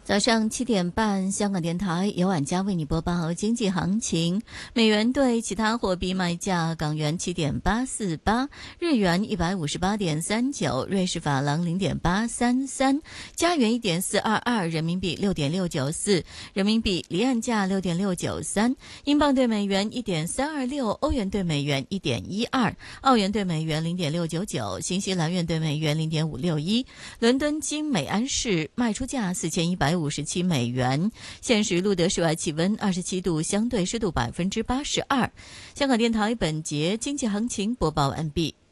早上7点半，香港电台由晚家为你播报经济行情。美元对其他货币卖价：港元7.848，日元158.39，瑞士法郎0.833，加元1.422，人民币6.694，人民币离岸价6.693，英镑对美元1.326，欧元对美元1.12，澳元对美元0.699，新西兰元对美元0.561。伦敦金每安士卖出价4157美元。现时录得室外气温27度，相对湿度82%。香港电台本节经济行情播报完毕。